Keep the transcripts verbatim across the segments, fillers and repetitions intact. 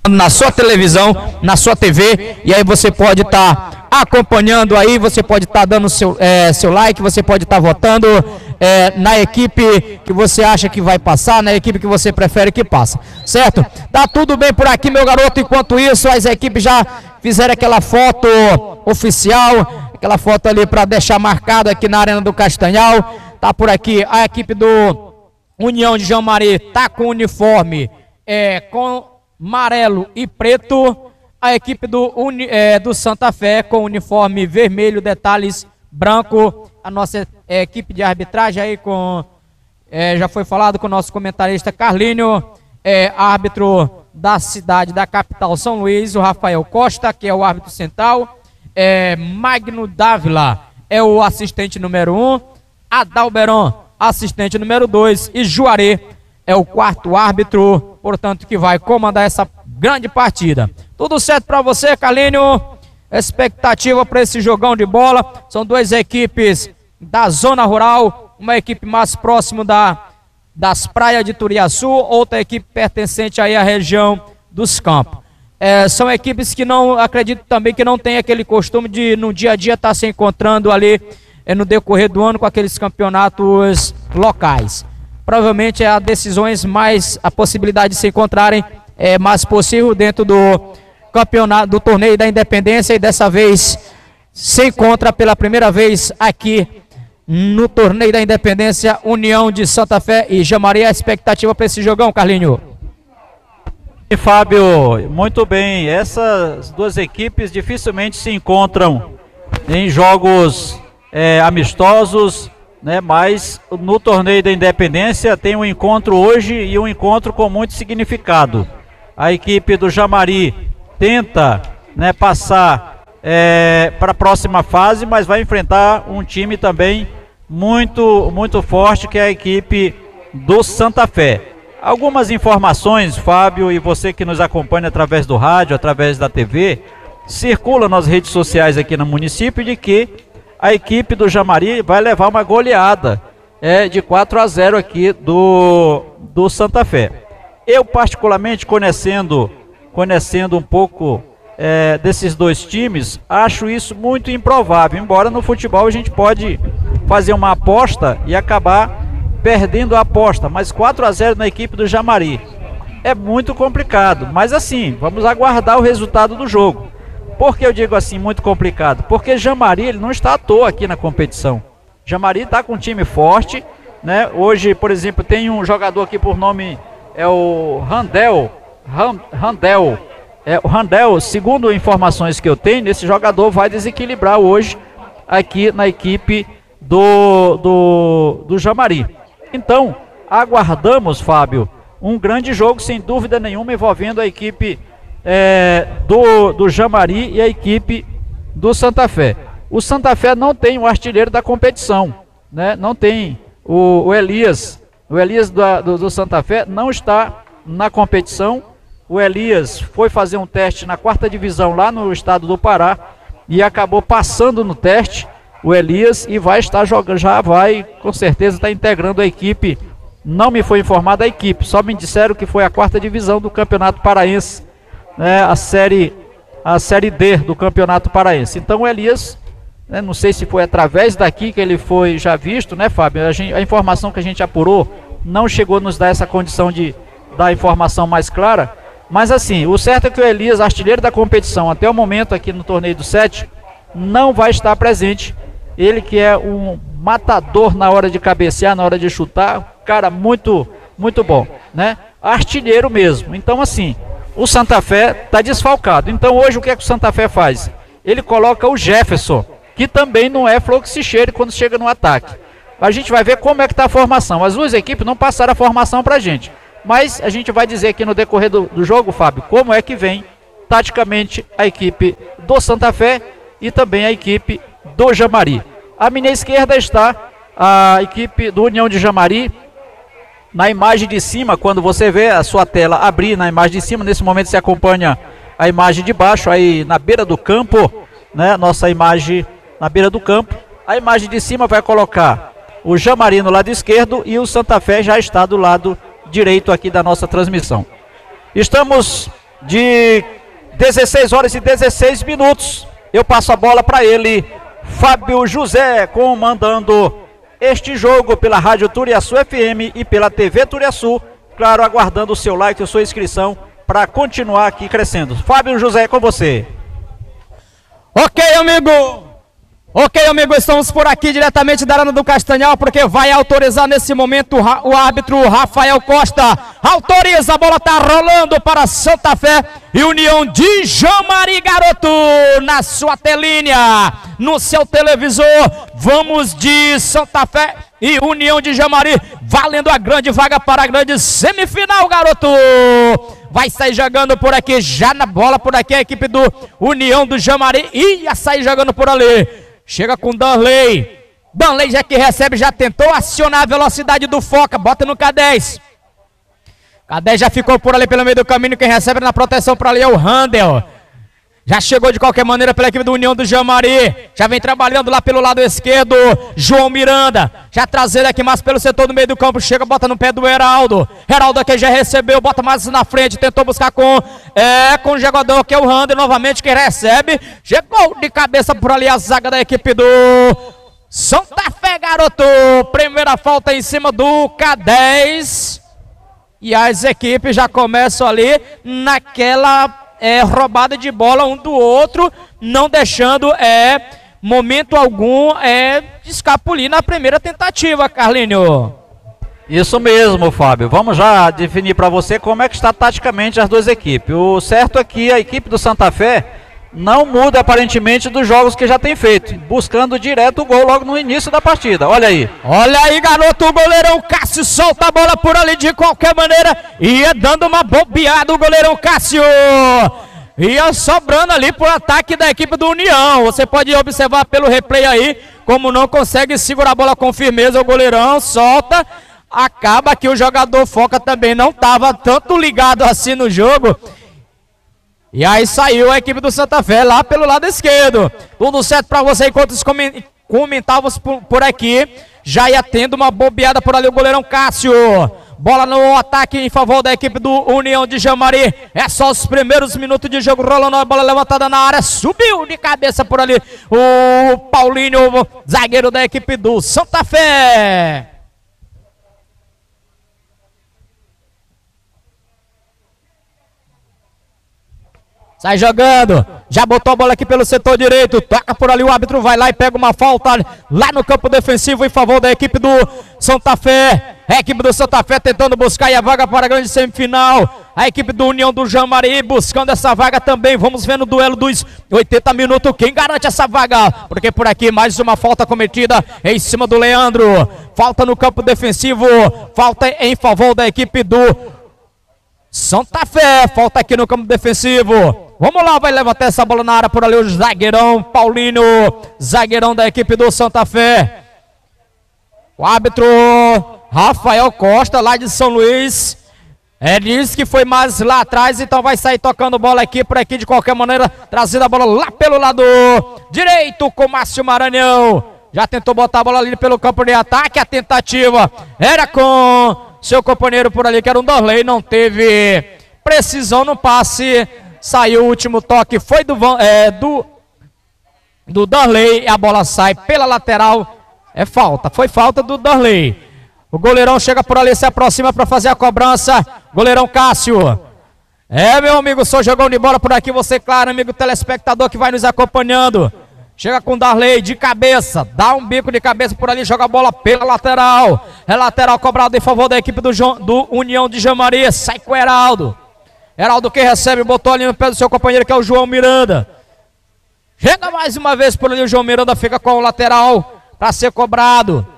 na sua televisão, na sua T V, e aí você pode estar tá acompanhando aí, você pode estar tá dando seu, é, seu like, você pode estar tá votando é, na equipe que você acha que vai passar, na equipe que você prefere que passa, certo? Tá tudo bem por aqui, meu garoto. Enquanto isso, as equipes já fizeram aquela foto oficial, aquela foto ali para deixar marcado aqui na Arena do Castanhal. Tá por aqui a equipe do União de Jamari, tá com uniforme é, com amarelo e preto. A equipe do, Uni, é, do Santa Fé com uniforme vermelho, detalhes branco. A nossa é, equipe de arbitragem aí com, é, já foi falado com o nosso comentarista Carlinho, é, árbitro da cidade, da capital São Luís, o Rafael Costa, que é o árbitro central, é, Magno Dávila é o assistente número um, Adalberon, assistente número dois, e Juarez é o quarto árbitro, portanto, que vai comandar essa grande partida. Tudo certo para você, Carlinho? Expectativa para esse jogão de bola. São duas equipes da zona rural, uma equipe mais próximo da, das praias de Turiaçu, outra equipe pertencente aí à região dos Campos. É, são equipes que não, acredito também que não tem aquele costume de no dia a dia estar tá se encontrando ali é, no decorrer do ano com aqueles campeonatos locais. Provavelmente é a decisões mais, a possibilidade de se encontrarem é mais possível dentro do campeonato, do torneio da Independência, e dessa vez se encontra pela primeira vez aqui no torneio da Independência, União de Santa Fé e Jamari. A expectativa para esse jogão, Carlinho? E Fábio, muito bem, essas duas equipes dificilmente se encontram em jogos é, amistosos, né, mas no torneio da Independência tem um encontro hoje e um encontro com muito significado. A equipe do Jamari tenta, né, passar é, para a próxima fase, mas vai enfrentar um time também muito, muito forte, que é a equipe do Santa Fé. Algumas informações, Fábio, e você que nos acompanha através do rádio, através da T V, circulam nas redes sociais aqui no município de que a equipe do Jamari vai levar uma goleada é, de quatro a zero aqui do, do Santa Fé. Eu, particularmente, conhecendo, conhecendo um pouco é, desses dois times, acho isso muito improvável, embora no futebol a gente pode fazer uma aposta e acabar perdendo a aposta, mas quatro a zero na equipe do Jamari é muito complicado. Mas assim, vamos aguardar o resultado do jogo. Por que eu digo assim, muito complicado? Porque Jamari, ele não está à toa aqui na competição. Jamari está com um time forte, né? Hoje, por exemplo, tem um jogador aqui por nome, é o Randel, Randel, é, o Randel, segundo informações que eu tenho, esse jogador vai desequilibrar hoje aqui na equipe do, do, do Jamari. Então, aguardamos, Fábio, um grande jogo, sem dúvida nenhuma, envolvendo a equipe é, do, do Jamari e a equipe do Santa Fé. O Santa Fé não tem o artilheiro da competição, né? Não tem o, o Elias, o Elias do, do, do Santa Fé não está na competição. O Elias foi fazer um teste na quarta divisão lá no estado do Pará e acabou passando no teste, o Elias, e vai estar jogando, já vai com certeza estar integrando a equipe. Não me foi informada a equipe, só me disseram que foi a quarta divisão do Campeonato Paraense, né, a série, a série D do Campeonato Paraense. Então o Elias, né, não sei se foi através daqui que ele foi já visto, né, Fábio? A, gente, a informação que a gente apurou não chegou a nos dar essa condição de dar a informação mais clara, mas assim, o certo é que o Elias, artilheiro da competição até o momento aqui no torneio do sete, não vai estar presente. Ele que é um matador na hora de cabecear, na hora de chutar, cara muito, muito bom, né? Artilheiro mesmo. Então assim, o Santa Fé está desfalcado. Então hoje o que é que o Santa Fé faz? Ele coloca o Jefferson, que também não é flor que se cheire quando chega no ataque. A gente vai ver como é que está a formação. As duas equipes não passaram a formação para a gente, mas a gente vai dizer aqui no decorrer do, do jogo, Fábio, como é que vem taticamente a equipe do Santa Fé e também a equipe do Jamari. À minha esquerda está a equipe do União de Jamari. Na imagem de cima, quando você vê a sua tela abrir na imagem de cima, nesse momento você acompanha a imagem de baixo, aí na beira do campo, né? Nossa imagem na beira do campo. A imagem de cima vai colocar o Jamari no lado esquerdo e o Santa Fé já está do lado direito aqui da nossa transmissão. Estamos de dezesseis horas e dezesseis minutos. Eu passo a bola para ele, Fábio José, comandando este jogo pela Rádio Turiaçu F M e pela T V Turiaçu. Claro, aguardando o seu like e a sua inscrição para continuar aqui crescendo. Fábio José, é com você. Ok, amigo. Ok, amigo, estamos por aqui diretamente da Arena do Castanhal, porque vai autorizar nesse momento o árbitro Rafael Costa. Autoriza, a bola tá rolando para Santa Fé e União de Jamari, garoto, na sua telinha, no seu televisor. Vamos de Santa Fé e União de Jamari, valendo a grande vaga para a grande semifinal, garoto. Vai sair jogando por aqui, já na bola por aqui a equipe do União do Jamari, ia sair jogando por ali. Chega com Danley. Danley já que recebe, já tentou acionar a velocidade do Foca. Bota no K dez. K dez já ficou por ali pelo meio do caminho. Quem recebe na proteção por ali é o Handel. Já chegou de qualquer maneira pela equipe do União do Jamari. Já vem trabalhando lá pelo lado esquerdo. João Miranda. Já traseiro aqui mais pelo setor do meio do campo. Chega, bota no pé do Heraldo. Heraldo aqui já recebeu. Bota mais na frente. Tentou buscar com... É, com o jogador que é o Handel novamente. Que recebe. Chegou de cabeça por ali a zaga da equipe do Santa Fé, garoto. Primeira falta em cima do K dez. E as equipes já começam ali naquela... É, roubada de bola um do outro, não deixando é, momento algum é, escapulir na primeira tentativa, Carlinho. Isso mesmo, Fábio. Vamos já definir para você como é que está taticamente as duas equipes. O certo é que a equipe do Santa Fé não muda aparentemente dos jogos que já tem feito, buscando direto o gol logo no início da partida. Olha aí. Olha aí, garoto, o goleirão Cássio solta a bola por ali de qualquer maneira. Ia dando uma bobeada o goleirão Cássio. Ia sobrando ali pro ataque da equipe do União. Você pode observar pelo replay aí como não consegue segurar a bola com firmeza o goleirão. Solta. Acaba que o jogador Foca também não estava tanto ligado assim no jogo. E aí saiu a equipe do Santa Fé lá pelo lado esquerdo. Tudo certo para você enquanto comentávamos por, por aqui. Já ia tendo uma bobeada por ali o goleirão Cássio. Bola no ataque em favor da equipe do União de Jamari. É só os primeiros minutos de jogo rolando a bola levantada na área. Subiu de cabeça por ali o Paulinho, zagueiro da equipe do Santa Fé. Sai jogando, já botou a bola aqui pelo setor direito, toca por ali, o árbitro vai lá e pega uma falta lá no campo defensivo em favor da equipe do Santa Fé. A equipe do Santa Fé tentando buscar a vaga para a grande semifinal. A equipe do União do Jamari buscando essa vaga também. Vamos ver no duelo dos oitenta minutos quem garante essa vaga. Porque por aqui mais uma falta cometida em cima do Leandro. Falta no campo defensivo, falta em favor da equipe do Santa Fé. Falta aqui no campo defensivo. Vamos lá, vai levantar essa bola na área por ali o zagueirão Paulinho, zagueirão da equipe do Santa Fé. O árbitro Rafael Costa, lá de São Luís, é, disse que foi mais lá atrás, então vai sair tocando bola aqui por aqui de qualquer maneira, trazendo a bola lá pelo lado direito com Márcio Maranhão. Já tentou botar a bola ali pelo campo de ataque, a tentativa era com seu companheiro por ali, que era um Danley, não teve precisão no passe. Saiu o último toque, foi do, é, do, do Danley, a bola sai pela lateral, é falta, foi falta do Danley. O goleirão chega por ali, se aproxima para fazer a cobrança, goleirão Cássio. É, meu amigo, só jogou de bola por aqui, você, claro, amigo telespectador que vai nos acompanhando. Chega com o Darley de cabeça, dá um bico de cabeça por ali, joga a bola pela lateral. É lateral cobrado em favor da equipe do, do União de Jamari, sai com o Heraldo. Heraldo que recebe, botou ali no pé do seu companheiro que é o João Miranda. Chega mais uma vez por ali, o João Miranda fica com o lateral para ser cobrado.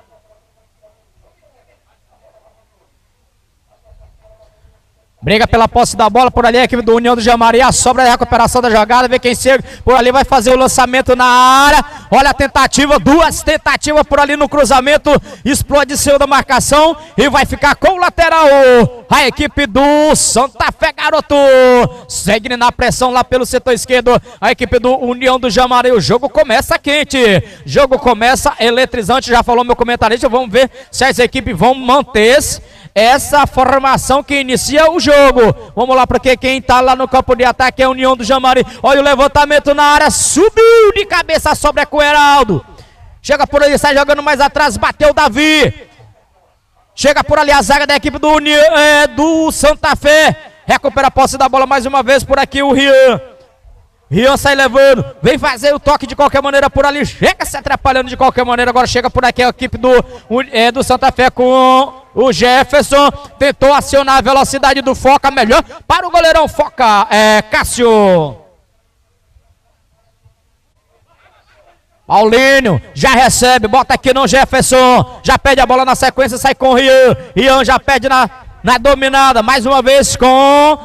Briga pela posse da bola por ali, a equipe do União do Jamari, a sobra da recuperação da jogada, vê quem chega por ali, vai fazer o lançamento na área, olha a tentativa, duas tentativas por ali no cruzamento, explode seu da marcação e vai ficar com o lateral, a equipe do Santa Fé, garoto, segue na pressão lá pelo setor esquerdo, a equipe do União do Jamari, o jogo começa quente, jogo começa eletrizante, já falou meu comentarista, vamos ver se as equipes vão manter essa formação que inicia o jogo. Vamos lá, porque quem tá lá no campo de ataque é a União do Jamari. Olha o levantamento na área, subiu de cabeça, sobra com o Heraldo. Chega por ali, sai jogando mais atrás, bateu o Davi. Chega por ali a zaga da equipe do, é, do Santa Fé. Recupera a posse da bola mais uma vez por aqui o Rian. Rian sai levando, vem fazer o toque de qualquer maneira por ali. Chega se atrapalhando de qualquer maneira. Agora chega por aqui a equipe do, é, do Santa Fé com o Jefferson. Tentou acionar a velocidade do Foca, melhor para o goleirão Foca, é, Cássio. Paulinho já recebe, bota aqui no Jefferson. Já pede a bola na sequência, sai com o Rian. Rian já pede na... na dominada, mais uma vez com...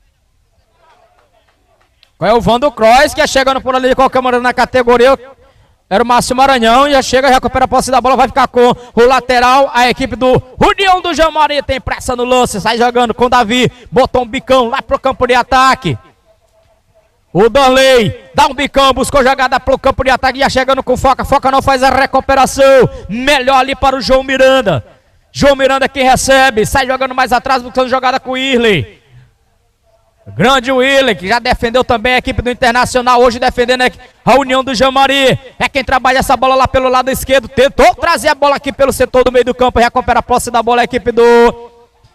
com o Vando Croix, que é chegando por ali de qualquer maneira na categoria. Era o Márcio Maranhão, já chega, recupera a posse da bola, vai ficar com o lateral. A equipe do União do Jamari tem pressa no lance, sai jogando com o Davi. Botou um bicão lá pro campo de ataque. O Danley dá um bicão, buscou jogada pro campo de ataque, já chegando com Foca. Foca não faz a recuperação. Melhor ali para o João Miranda. João Miranda que recebe, sai jogando mais atrás, buscando jogada com o Irley. Grande Irley, que já defendeu também a equipe do Internacional, hoje defendendo a União do Jamari. É quem trabalha essa bola lá pelo lado esquerdo, tentou trazer a bola aqui pelo setor do meio do campo, recupera a posse da bola a equipe do,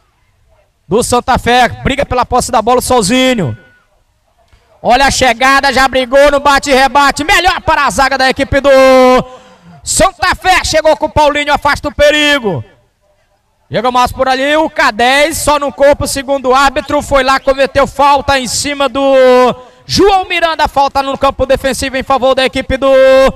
do Santa Fé, briga pela posse da bola sozinho. Olha a chegada, já brigou no bate-rebate, melhor para a zaga da equipe do Santa Fé, chegou com o Paulinho, afasta o perigo. Chega mais por ali, o K dez, só no corpo, segundo o árbitro, foi lá, cometeu falta em cima do João Miranda, falta no campo defensivo em favor da equipe do,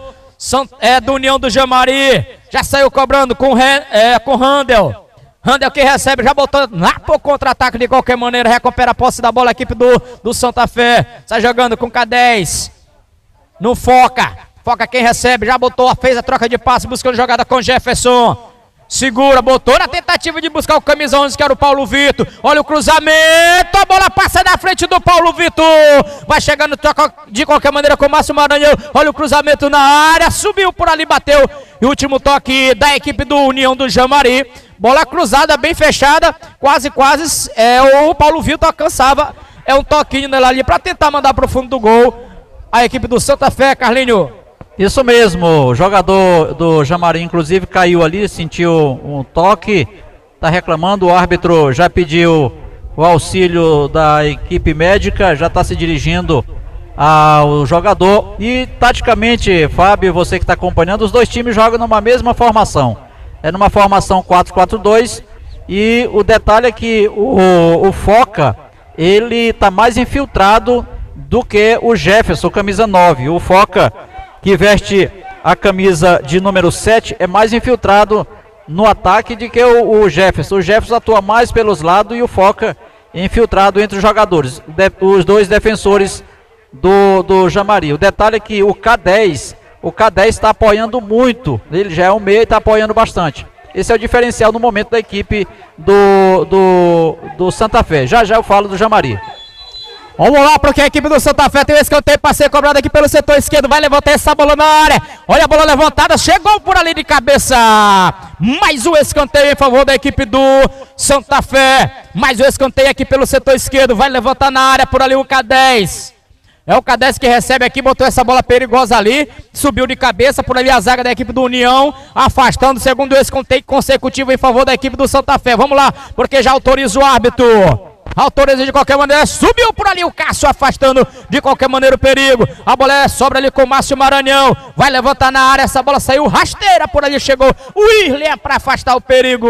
é, do União do Jamari. Já saiu cobrando com, é, com Randel. Randel que recebe, já botou lá pro contra-ataque de qualquer maneira, recupera a posse da bola a equipe do, do Santa Fé. Sai jogando com o K dez, no Foca. Foca quem recebe, já botou, fez a troca de passe, buscando jogada com Jefferson. Segura, botou na tentativa de buscar o camisa onze, que era o Paulo Vitor. Olha o cruzamento, a bola passa na frente do Paulo Vitor. Vai chegando, troca de qualquer maneira com o Márcio Maranhão. Olha o cruzamento na área, subiu por ali, bateu. E o último toque da equipe do União do Jamari. Bola cruzada, bem fechada, quase, quase, é, o Paulo Vitor alcançava. É um toquinho nela ali para tentar mandar para o fundo do gol. A equipe do Santa Fé, Carlinho. Isso mesmo, o jogador do Jamari inclusive caiu ali, sentiu um toque, está reclamando, o árbitro já pediu o auxílio da equipe médica, já está se dirigindo ao jogador. E taticamente, Fábio, você que está acompanhando, os dois times jogam numa mesma formação, é numa formação quatro quatro dois, e o detalhe é que o, o Foca, ele está mais infiltrado do que o Jefferson, camisa nove, o Foca, que veste a camisa de número sete, é mais infiltrado no ataque do que o, o Jefferson. O Jefferson atua mais pelos lados e o Foca infiltrado entre os jogadores, de, os dois defensores do, do Jamari. O detalhe é que o K dez, o K dez está apoiando muito, ele já é um meia e está apoiando bastante. Esse é o diferencial no momento da equipe do, do, do Santa Fé. Já já eu falo do Jamari. Vamos lá, porque a equipe do Santa Fé tem o escanteio para ser cobrado aqui pelo setor esquerdo. Vai levantar essa bola na área. Olha a bola levantada, chegou por ali de cabeça. Mais um escanteio em favor da equipe do Santa Fé. Mais um escanteio aqui pelo setor esquerdo. Vai levantar na área por ali o K dez. É o K dez que recebe aqui, botou essa bola perigosa ali. Subiu de cabeça por ali a zaga da equipe do União. Afastando o segundo escanteio consecutivo em favor da equipe do Santa Fé. Vamos lá, porque já autoriza o árbitro. Autoriza de qualquer maneira, subiu por ali o Cássio, afastando de qualquer maneira o perigo. A bola é, sobra ali com o Márcio Maranhão. Vai levantar na área, essa bola saiu rasteira por ali, chegou o Irley para afastar o perigo.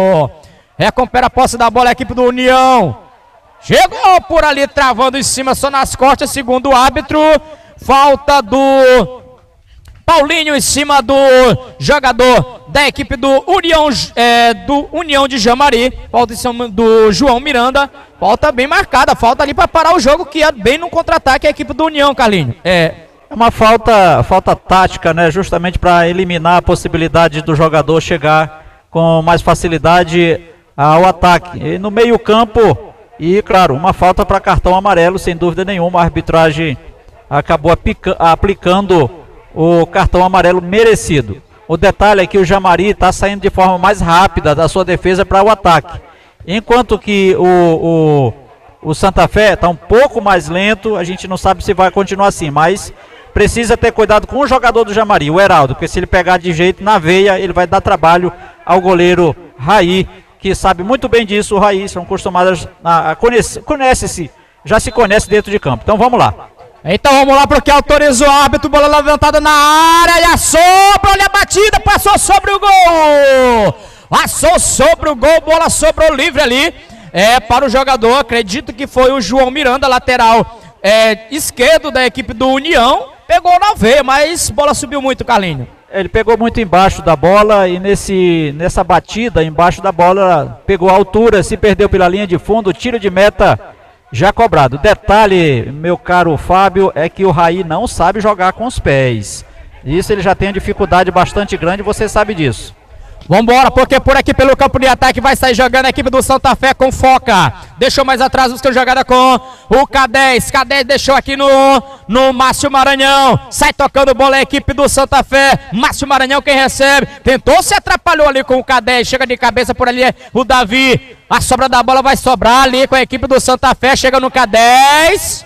Recupera a posse da bola a equipe do União. Chegou por ali, travando em cima, só nas costas, segundo o árbitro. Falta do Paulinho em cima do jogador da equipe do União, é, do União de Jamari. Falta em cima do João Miranda. Falta bem marcada, falta ali para parar o jogo, que é bem no contra-ataque a equipe do União, Carlinho. É, é uma falta, falta tática, né? Justamente para eliminar a possibilidade do jogador chegar com mais facilidade ao ataque. E no meio campo, e claro, uma falta para cartão amarelo, sem dúvida nenhuma. A arbitragem acabou apica, aplicando o cartão amarelo merecido. O detalhe é que o Jamari está saindo de forma mais rápida da sua defesa para o ataque. Enquanto que o, o, o Santa Fé está um pouco mais lento, a gente não sabe se vai continuar assim, mas precisa ter cuidado com o jogador do Jamari, o Heraldo, porque se ele pegar de jeito na veia, ele vai dar trabalho ao goleiro Raí, que sabe muito bem disso. O Raí são acostumados a, a conhecer, conhece-se, já se conhece dentro de campo. Então vamos lá. Então vamos lá, porque autorizou o árbitro, bola levantada na área, e a sobra, olha a batida, passou sobre o gol, passou sobre o gol, bola sobrou livre ali, é, para o jogador, acredito que foi o João Miranda, lateral é, esquerdo da equipe do União, pegou na veia, mas bola subiu muito, Carlinho. Ele pegou muito embaixo da bola e nesse, nessa batida embaixo da bola, pegou a altura, se perdeu pela linha de fundo, tiro de meta já cobrado. Detalhe, meu caro Fábio, é que o Raí não sabe jogar com os pés. Isso ele já tem uma dificuldade bastante grande, você sabe disso. Vambora, porque por aqui pelo campo de ataque vai sair jogando a equipe do Santa Fé com Foca. Deixou mais atrás buscando jogada com o K dez. K dez deixou aqui no, no Márcio Maranhão. Sai tocando bola a equipe do Santa Fé. Márcio Maranhão quem recebe. Tentou, se atrapalhou ali com o K dez. Chega de cabeça por ali o Davi. A sobra da bola vai sobrar ali com a equipe do Santa Fé. Chega no K dez.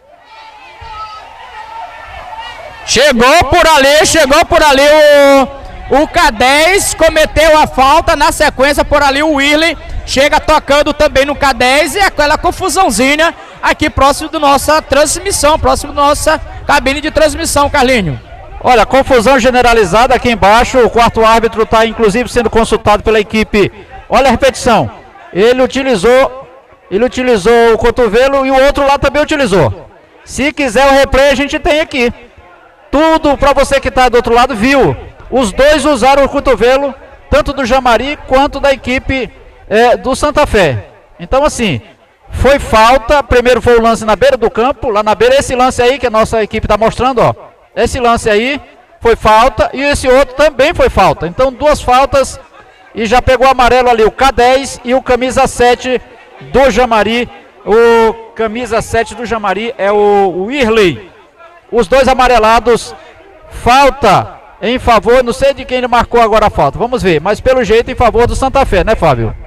Chegou por ali, chegou por ali o... O K dez cometeu a falta, na sequência por ali o Willy chega tocando também no K dez e aquela confusãozinha aqui próximo da nossa transmissão, próximo da nossa cabine de transmissão, Carlinho. Olha, confusão generalizada aqui embaixo, o quarto árbitro está inclusive sendo consultado pela equipe. Olha a repetição, ele utilizou, ele utilizou o cotovelo e o outro lá também utilizou. Se quiser o replay a gente tem aqui. Tudo para você que está do outro lado viu. Os dois usaram o cotovelo, tanto do Jamari quanto da equipe é, do Santa Fé. Então assim, foi falta, primeiro foi o lance na beira do campo, lá na beira, esse lance aí que a nossa equipe está mostrando, ó. Esse lance aí foi falta e esse outro também foi falta. Então duas faltas e já pegou amarelo ali o K dez e o camisa sete do Jamari. O camisa sete do Jamari é o Whirley. Os dois amarelados, falta em favor, não sei de quem ele marcou agora a falta, vamos ver, mas pelo jeito em favor do Santa Fé, né, Fábio?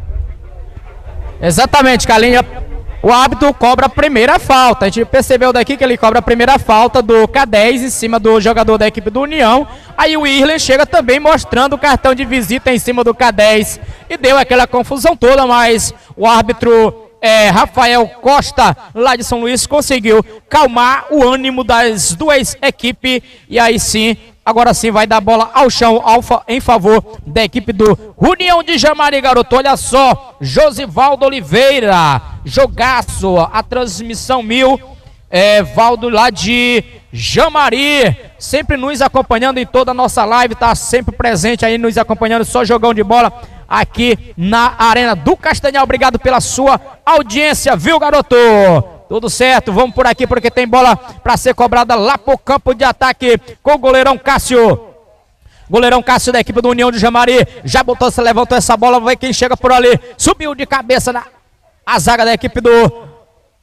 Exatamente, Carlinhos. O árbitro cobra a primeira falta. A gente percebeu daqui que ele cobra a primeira falta do K dez em cima do jogador da equipe do União. Aí o Irlen chega também mostrando o cartão de visita em cima do K dez e deu aquela confusão toda, mas o árbitro É, Rafael Costa, lá de São Luís, conseguiu calmar o ânimo das duas equipes. E aí sim, agora sim vai dar bola ao chão alfa, em favor da equipe do União de Jamari, garoto. Olha só, Josivaldo Oliveira, jogaço, a transmissão mil. É, Valdo lá de Jamari, sempre nos acompanhando em toda a nossa live, tá sempre presente aí, nos acompanhando, só jogão de bola aqui na Arena do Castanhal. Obrigado pela sua audiência, viu, garoto? Tudo certo, vamos por aqui porque tem bola para ser cobrada lá pro campo de ataque com o goleirão Cássio. Goleirão Cássio da equipe do União de Jamari, já botou, se levantou essa bola, vai quem chega por ali, subiu de cabeça na a zaga da equipe do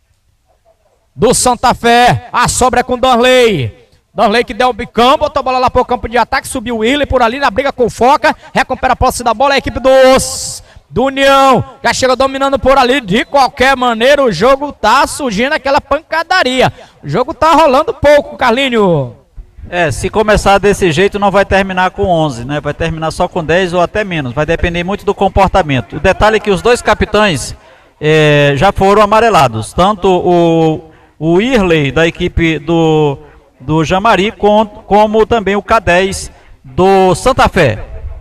do Santa Fé. A sobra é com Danley. Danley que deu o bicão, botou a bola lá pro campo de ataque, subiu o Willi por ali na briga com Foca, recupera a posse da bola, a equipe dos do União, já chega dominando por ali. De qualquer maneira o jogo tá surgindo aquela pancadaria, o jogo tá rolando pouco, Carlinho. É, se começar desse jeito não vai terminar com onze, né? Vai terminar só com dez ou até menos, vai depender muito do comportamento. O detalhe é que os dois capitães é, já foram amarelados, tanto o o Irley da equipe do, do Jamari, com, como também o K dez do Santa Fé.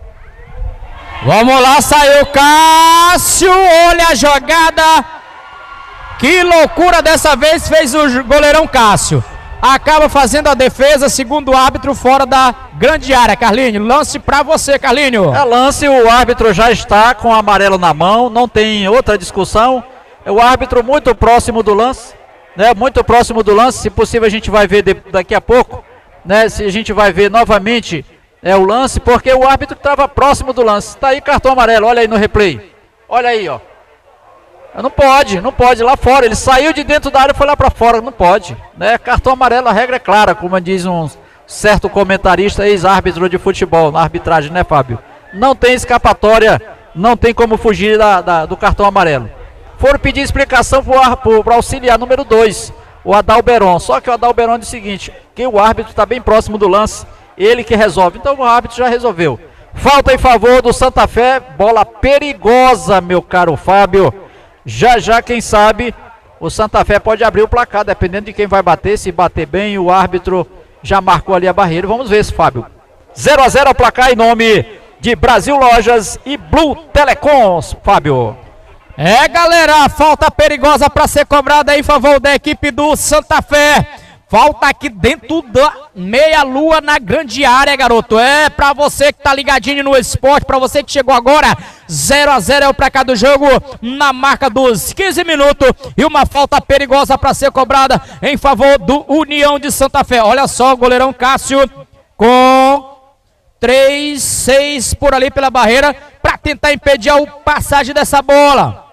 Vamos lá, saiu Cássio, olha a jogada, que loucura dessa vez fez o goleirão Cássio. Acaba fazendo a defesa, segundo o árbitro, fora da grande área. Carlinho, lance pra você, Carlinho. É lance, o árbitro já está com o amarelo na mão, não tem outra discussão. É o árbitro muito próximo do lance. Né, muito próximo do lance, se possível a gente vai ver de, daqui a pouco, né, se a gente vai ver novamente é, o lance, porque o árbitro estava próximo do lance. Está aí cartão amarelo, olha aí no replay, olha aí, ó. Não pode, não pode, lá fora, ele saiu de dentro da área e foi lá para fora, não pode, né, cartão amarelo, a regra é clara, como diz um certo comentarista, ex-árbitro de futebol, na arbitragem, né, Fábio? Não tem escapatória não tem como fugir da, da, do cartão amarelo. Foram pedir explicação para o auxiliar número dois, o Adalberon. Só que o Adalberon disse o seguinte, que o árbitro está bem próximo do lance, ele que resolve. Então o árbitro já resolveu. Falta em favor do Santa Fé, bola perigosa, meu caro Fábio. Já já, quem sabe, o Santa Fé pode abrir o placar, dependendo de quem vai bater. Se bater bem, o árbitro já marcou ali a barreira. Vamos ver se, Fábio. zero a zero ao placar em nome de Brasil Lojas e Blue Telecoms, Fábio. É, galera, falta perigosa para ser cobrada em favor da equipe do Santa Fé. Falta aqui dentro da meia-lua na grande área, garoto. É para você que tá ligadinho no esporte, para você que chegou agora. zero a zero é o placar do jogo na marca dos quinze minutos. E uma falta perigosa para ser cobrada em favor do União de Santa Fé. Olha só o goleirão Cássio com três, seis por ali pela barreira para tentar impedir a passagem dessa bola.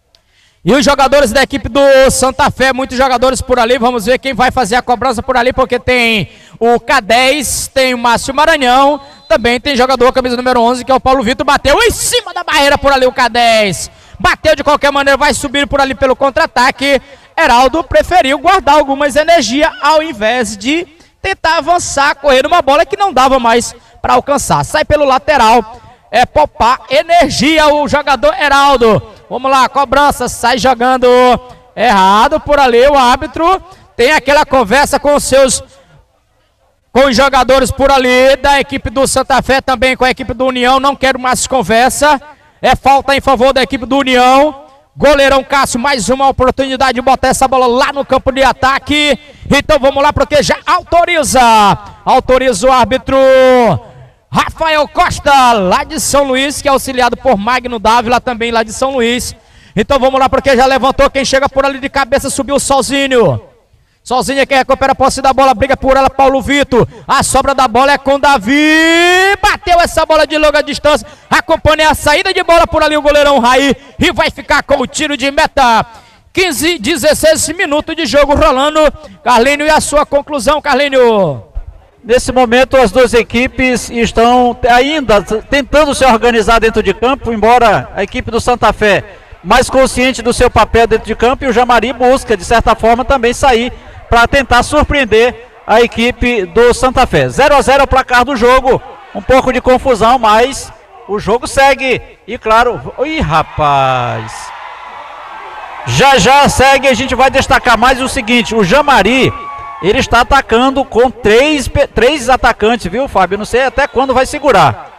E os jogadores da equipe do Santa Fé, muitos jogadores por ali, vamos ver quem vai fazer a cobrança por ali, porque tem o K dez, tem o Márcio Maranhão, também tem jogador, camisa número onze, que é o Paulo Vitor, bateu em cima da barreira por ali o K dez, bateu de qualquer maneira, vai subir por ali pelo contra-ataque. Heraldo preferiu guardar algumas energias ao invés de tentar avançar, correr uma bola que não dava mais para alcançar. Sai pelo lateral, é poupar energia o jogador Heraldo. Vamos lá, cobrança, sai jogando errado por ali, o árbitro tem aquela conversa com os seus, com os jogadores por ali, da equipe do Santa Fé, também com a equipe do União, não quero mais conversa, é falta em favor da equipe do União. Goleirão Cássio, mais uma oportunidade de botar essa bola lá no campo de ataque, então vamos lá, porque já autoriza, autoriza o árbitro Rafael Costa, lá de São Luís, que é auxiliado por Magno Dávila, também lá de São Luís. Então vamos lá, porque já levantou, quem chega por ali de cabeça, subiu sozinho. Sozinho é quem recupera a posse da bola, briga por ela, Paulo Vitor. A sobra da bola é com Davi, bateu essa bola de longa distância, acompanha a saída de bola por ali o goleirão Raí, e vai ficar com o tiro de meta. quinze, dezesseis minutos de jogo rolando. Carlinho, e a sua conclusão, Carlinho? Nesse momento as duas equipes estão ainda tentando se organizar dentro de campo, embora a equipe do Santa Fé mais consciente do seu papel dentro de campo, e o Jamari busca de certa forma também sair para tentar surpreender a equipe do Santa Fé. zero a zero é o placar do jogo, um pouco de confusão, mas o jogo segue. E claro, ih rapaz, já já segue. A gente vai destacar mais o seguinte, o Jamari, ele está atacando com três, três atacantes, viu, Fábio? Não sei até quando vai segurar.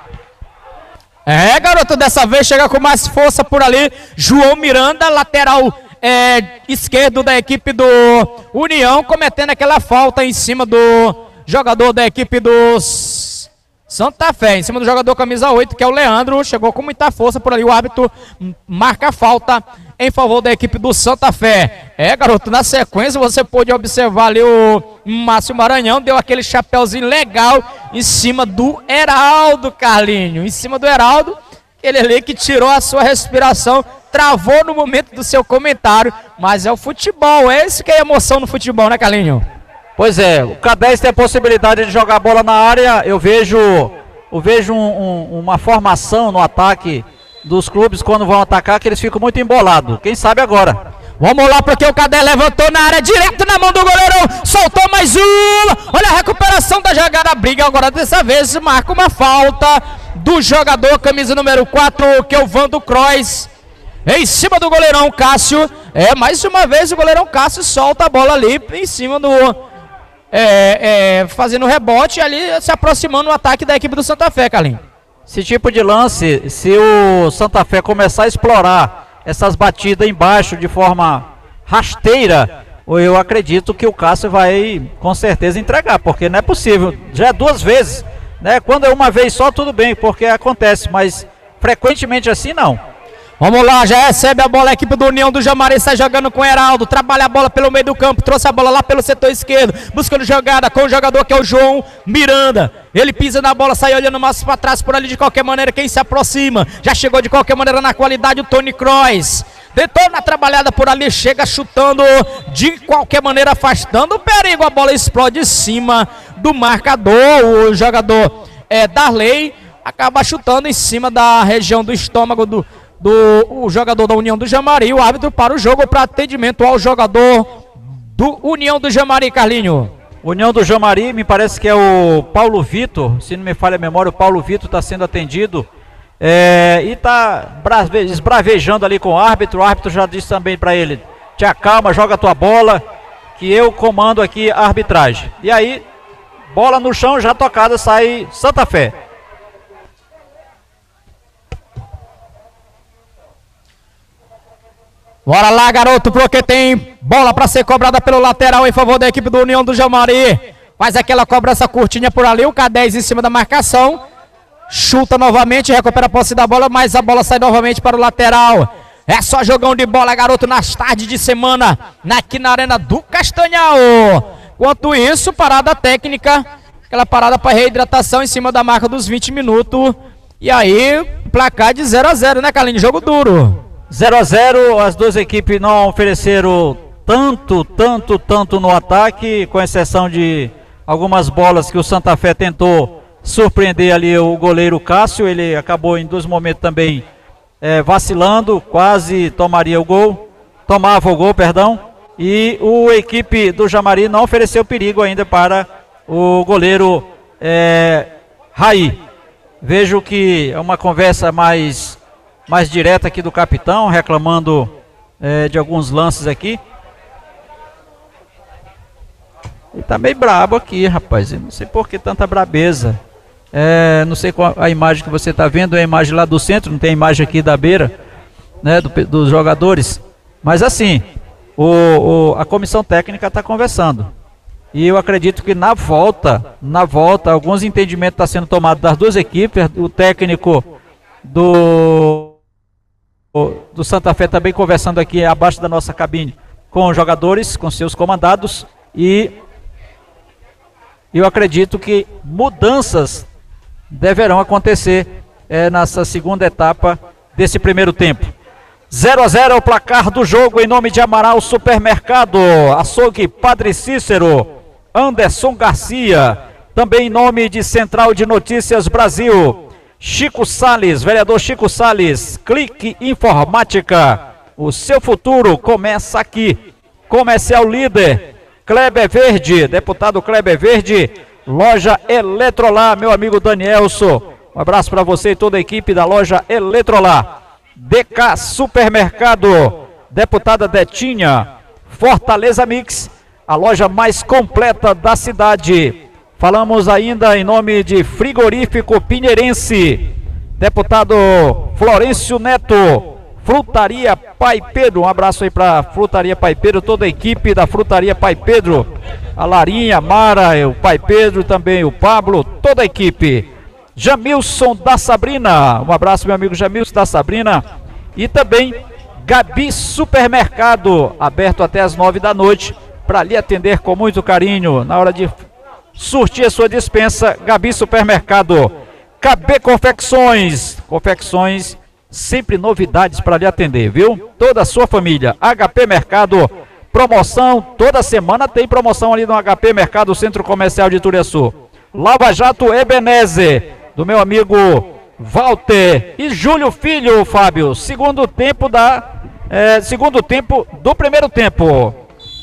É, garoto, dessa vez chega com mais força por ali. João Miranda, lateral é, esquerdo da equipe do União, cometendo aquela falta em cima do jogador da equipe dos Santa Fé, em cima do jogador camisa oito, que é o Leandro. Chegou com muita força por ali, o árbitro marca a falta em favor da equipe do Santa Fé. É, garoto, na sequência você pôde observar ali o Márcio Maranhão, deu aquele chapéuzinho legal em cima do Heraldo, Carlinho. Em cima do Heraldo, ele ali que tirou a sua respiração, travou no momento do seu comentário, mas é o futebol, é isso que é emoção no futebol, né, Carlinho? Pois é, o K dez tem a possibilidade de jogar a bola na área. Eu vejo, eu vejo um, um, uma formação no ataque dos clubes quando vão atacar, que eles ficam muito embolados. Quem sabe agora. Vamos lá, porque o K dez levantou na área, direto na mão do goleirão, soltou mais uma. Olha a recuperação da jogada, briga agora dessa vez, marca uma falta do jogador, camisa número quatro, que é o Vando Croix, em cima do goleirão Cássio. É, mais uma vez o goleirão Cássio solta a bola ali em cima do... É, é, fazendo rebote ali, se aproximando do ataque da equipe do Santa Fé, Carlinhos. Esse tipo de lance, se o Santa Fé começar a explorar essas batidas embaixo de forma rasteira, eu acredito que o Cássio vai com certeza entregar, porque não é possível, já é duas vezes, né? Quando é uma vez só tudo bem, porque acontece, mas frequentemente assim não. Vamos lá, já recebe a bola a equipe do União do Jamari, sai jogando com o Heraldo, trabalha a bola pelo meio do campo, trouxe a bola lá pelo setor esquerdo, buscando jogada com o jogador que é o João Miranda. Ele pisa na bola, sai olhando mais para trás por ali de qualquer maneira, quem se aproxima, já chegou de qualquer maneira na qualidade o Tony Croix. Tentou na trabalhada por ali, chega chutando de qualquer maneira, afastando o perigo, a bola explode em cima do marcador, o jogador é Darley. acaba chutando em cima da região do estômago do, do o jogador da União do Jamari. O árbitro para o jogo para atendimento ao jogador do União do Jamari, Carlinho. União do Jamari, me parece que é o Paulo Vitor, se não me falha a memória, o Paulo Vitor está sendo atendido é, e está esbravejando ali com o árbitro. O árbitro já disse também para ele: te acalma, joga a tua bola, que eu comando aqui a arbitragem. E aí, bola no chão, já tocada, sai Santa Fé. Bora lá, garoto, porque tem bola para ser cobrada pelo lateral em favor da equipe do União do Jamari. Faz aquela cobrança curtinha por ali, o K dez em cima da marcação. Chuta novamente, recupera a posse da bola, mas a bola sai novamente para o lateral. É só jogão de bola, garoto, nas tardes de semana, aqui na Arena do Castanhal. Enquanto isso, parada técnica, aquela parada para reidratação em cima da marca dos vinte minutos. E aí, placar de zero a zero, né, Carlinhos? Jogo duro. zero a zero, as duas equipes não ofereceram tanto, tanto, tanto no ataque, com exceção de algumas bolas que o Santa Fé tentou surpreender ali o goleiro Cássio. Ele acabou em dois momentos também é, vacilando, quase tomaria o gol, tomava o gol, perdão, e o equipe do Jamari não ofereceu perigo ainda para o goleiro é, Raí. Vejo que é uma conversa mais... mais direta aqui do capitão, reclamando é, de alguns lances aqui. Ele tá meio brabo aqui, rapaz. Eu não sei por que tanta brabeza. É, não sei qual a imagem que você está vendo, é a imagem lá do centro, não tem a imagem aqui da beira, né, do, dos jogadores. Mas assim, o, o, a comissão técnica está conversando. E eu acredito que na volta, na volta, alguns entendimentos estão sendo tomados das duas equipes. O técnico do do Santa Fé também conversando aqui abaixo da nossa cabine com os jogadores, com seus comandados, e eu acredito que mudanças deverão acontecer é, nessa segunda etapa desse primeiro tempo. zero a zero é o placar do jogo, em nome de Amaral Supermercado, Açougue Padre Cícero, Anderson Garcia, também em nome de Central de Notícias Brasil, Chico Salles, vereador Chico Salles, Clique Informática, o seu futuro começa aqui. Comercial Líder, Kleber Verde, deputado Kleber Verde, loja Eletrolar, meu amigo Danielson, um abraço para você e toda a equipe da loja Eletrolar. D K Supermercado, deputada Detinha, Fortaleza Mix, a loja mais completa da cidade. Falamos ainda em nome de Frigorífico Pinheirense, deputado Florencio Neto, Frutaria Pai Pedro, um abraço aí para Frutaria Pai Pedro, toda a equipe da Frutaria Pai Pedro, a Larinha, a Mara, o Pai Pedro, também o Pablo, toda a equipe. Jamilson da Sabrina, um abraço meu amigo Jamilson da Sabrina, e também Gabi Supermercado, aberto até as nove da noite, para lhe atender com muito carinho, na hora de surtir a sua dispensa. Gabi Supermercado. K B Confecções, confecções, sempre novidades para lhe atender, viu? Toda a sua família. H P Mercado, promoção, toda semana tem promoção ali no H P Mercado, Centro Comercial de Turiaçu. Lava Jato Ebenezer, do meu amigo Walter e Júlio Filho, Fábio. Segundo tempo da, é, segundo tempo do primeiro tempo.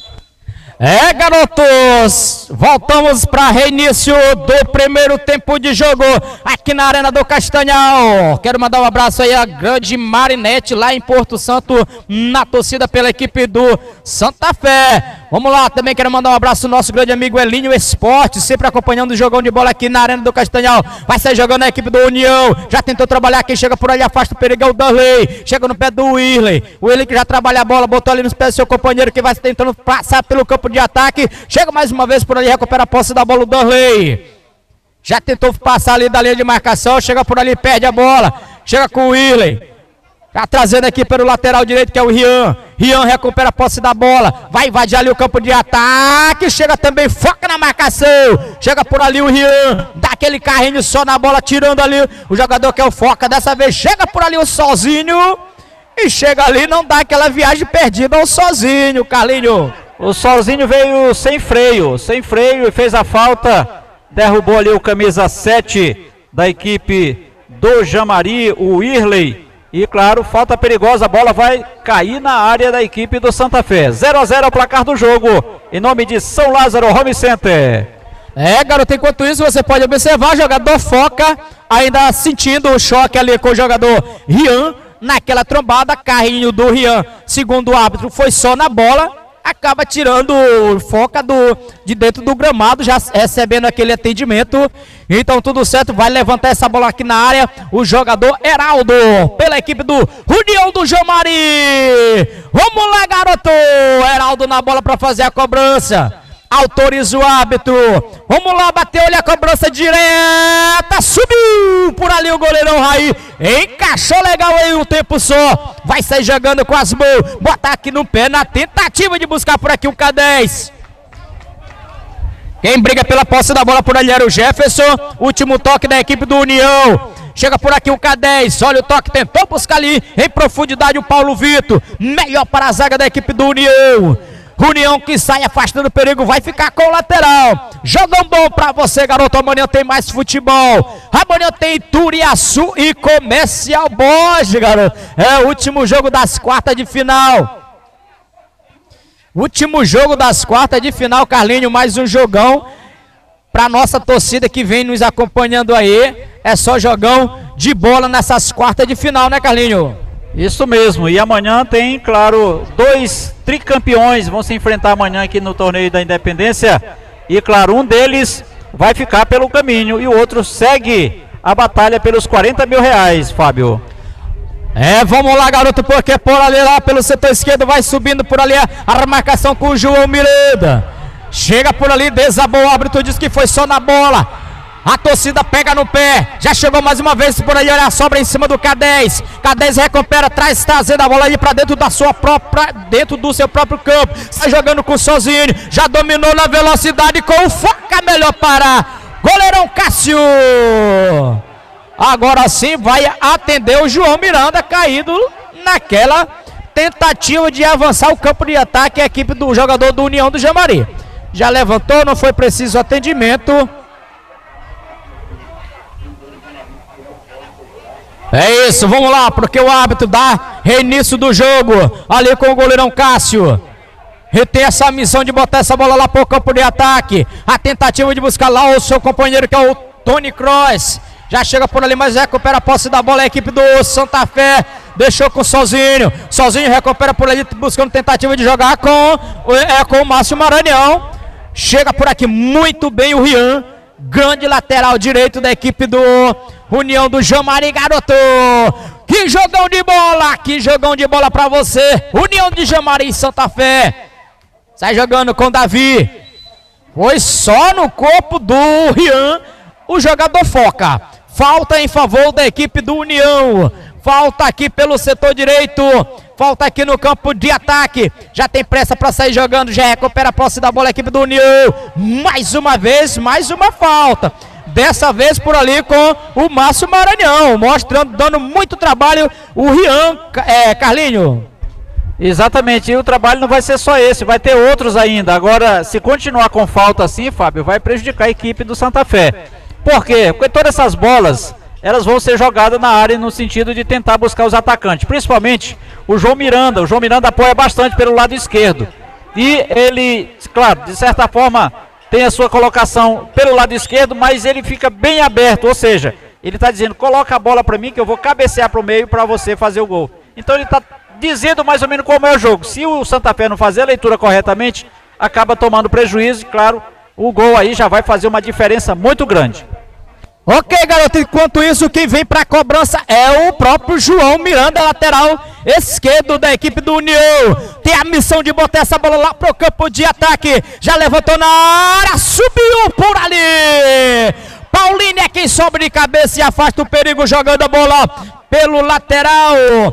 É, garotos, voltamos para reinício do primeiro tempo de jogo aqui na Arena do Castanhal. Quero mandar um abraço aí à grande Marinete lá em Porto Santo, na torcida pela equipe do Santa Fé. Vamos lá, também quero mandar um abraço ao nosso grande amigo Elinho Esporte, sempre acompanhando o jogão de bola aqui na Arena do Castanhal. Vai sair jogando a equipe do União, já tentou trabalhar, quem chega por ali afasta o perigo, é o Darley, chega no pé do Wirley, o Wirley que já trabalha a bola, botou ali nos pés do seu companheiro que vai tentando passar pelo campo de ataque, chega mais uma vez por ali, recupera a posse da bola o Darley, já tentou passar ali da linha de marcação, chega por ali, perde a bola, chega com o Wirley, tá trazendo aqui pelo lateral direito que é o Rian, Rian recupera a posse da bola, vai invadir ali o campo de ataque, chega também, foca na marcação, chega por ali o Rian, dá aquele carrinho só na bola, tirando ali o jogador que é o Foca, dessa vez chega por ali o Sozinho, e chega ali, não dá aquela viagem perdida ao Sozinho, Carlinho. O Sozinho veio sem freio, sem freio e fez a falta, derrubou ali o camisa sete da equipe do Jamari, o Irley. E claro, falta perigosa, a bola vai cair na área da equipe do Santa Fé. zero a zero o placar do jogo, em nome de São Lázaro Home Center. É, garoto, enquanto isso você pode observar, o jogador Foca ainda sentindo o choque ali com o jogador Rian, naquela trombada. Carrinho do Rian, segundo o árbitro, foi só na bola, acaba tirando o Foca do, de dentro do gramado, já recebendo aquele atendimento. Então tudo certo, vai levantar essa bola aqui na área o jogador Heraldo, pela equipe do União do Jamari. Vamos lá, garoto! Heraldo na bola para fazer a cobrança. Autoriza o árbitro. Vamos lá, bateu, olha a cobrança direta. Subiu por ali o goleirão Raí. Encaixou legal aí um tempo só. Vai sair jogando com as mãos. Botar aqui no pé na tentativa de buscar por aqui o K dez. Quem briga pela posse da bola por ali era o Jefferson. Último toque da equipe do União. Chega por aqui o K dez. Olha o toque, tentou buscar ali em profundidade o Paulo Vitor. Melhor para a zaga da equipe do União. União que sai afastando o perigo, vai ficar com o lateral. Jogão bom pra você, garoto. Amanhã tem mais futebol. Amanhã tem Turiaçu e Comercial Borges, garoto. É o último jogo das quartas de final. Último jogo das quartas de final, Carlinho. Mais um jogão pra nossa torcida que vem nos acompanhando aí. É só jogão de bola nessas quartas de final, né, Carlinho? Isso mesmo, e amanhã tem, claro, dois tricampeões vão se enfrentar amanhã aqui no torneio da Independência. E claro, um deles vai ficar pelo caminho e o outro segue a batalha pelos quarenta mil reais, Fábio. É, vamos lá, garoto, porque por ali lá pelo setor esquerdo vai subindo por ali a, a marcação com o João Miranda. Chega por ali, desabou o árbitro, diz que foi só na bola. A torcida pega no pé, já chegou mais uma vez por aí, olha a sobra em cima do K dez. K dez recupera, traz, trazendo a bola aí pra dentro da sua própria, dentro do seu próprio campo. Sai jogando com o sozinho, já dominou na velocidade com o Foca, melhor parar. Goleirão Cássio. Agora sim vai atender o João Miranda, caído naquela tentativa de avançar o campo de ataque, a equipe do jogador do União do Jamari. Já levantou, não foi preciso atendimento. É isso, vamos lá, porque o árbitro dá reinício do jogo, ali com o goleirão Cássio. Ele tem essa missão de botar essa bola lá para o campo de ataque. A tentativa de buscar lá o seu companheiro, que é o Tony Kroos. Já chega por ali, mas recupera a posse da bola a equipe do Santa Fé. Deixou com o Sozinho. Sozinho recupera por ali, buscando tentativa de jogar com, é, com o Márcio Maranhão. Chega por aqui muito bem o Rian. Grande lateral direito da equipe do União do Jamari, garoto. Que jogão de bola, que jogão de bola pra você. União de Jamari e Santa Fé. Sai jogando com o Davi. Foi só no corpo do Rian o jogador Foca. Falta em favor da equipe do União. Falta aqui pelo setor direito. Falta aqui no campo de ataque. Já tem pressa para sair jogando. Já recupera a posse da bola a equipe do União. Mais uma vez, mais uma falta. Dessa vez por ali com o Márcio Maranhão. Mostrando, dando muito trabalho o Rian, é, Carlinho. Exatamente, e o trabalho não vai ser só esse, vai ter outros ainda. Agora, se continuar com falta assim, Fábio, vai prejudicar a equipe do Santa Fé. Por quê? Porque todas essas bolas, elas vão ser jogadas na área no sentido de tentar buscar os atacantes. Principalmente o João Miranda. O João Miranda apoia bastante pelo lado esquerdo. E ele, claro, de certa forma, tem a sua colocação pelo lado esquerdo, mas ele fica bem aberto. Ou seja, ele está dizendo, coloca a bola para mim que eu vou cabecear para o meio para você fazer o gol. Então ele está dizendo mais ou menos como é o jogo. Se o Santa Fé não fazer a leitura corretamente, acaba tomando prejuízo. E claro, o gol aí já vai fazer uma diferença muito grande. Ok, garoto, enquanto isso quem vem para a cobrança é o próprio João Miranda, lateral esquerdo da equipe do União. Tem a missão de botar essa bola lá pro campo de ataque. Já levantou na área, subiu por ali. Paulinho é quem sobe de cabeça e afasta o perigo, jogando a bola pelo lateral.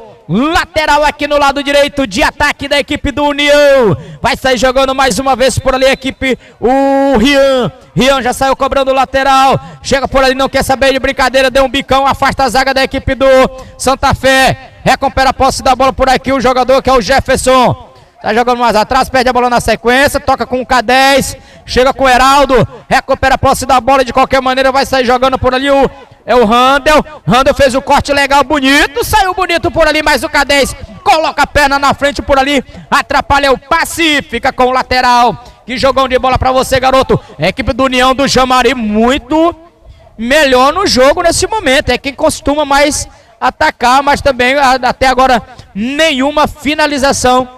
Lateral aqui no lado direito de ataque da equipe do União. Vai sair jogando mais uma vez por ali a equipe, o Rian. Rian já saiu cobrando o lateral. Chega por ali, não quer saber de brincadeira. Deu um bicão, afasta a zaga da equipe do Santa Fé. Recupera a posse da bola por aqui o jogador que é o Jefferson. Tá jogando mais atrás, perde a bola na sequência, toca com o K dez, chega com o Heraldo, recupera a posse da bola, de qualquer maneira vai sair jogando por ali o, é o Randel. Randel fez o corte legal, bonito, saiu bonito por ali, mas o K dez coloca a perna na frente por ali, atrapalha o passe, fica com o lateral. Que jogão de bola pra você, garoto. A equipe do União do Jamari muito melhor no jogo nesse momento, é quem costuma mais atacar, mas também até agora nenhuma finalização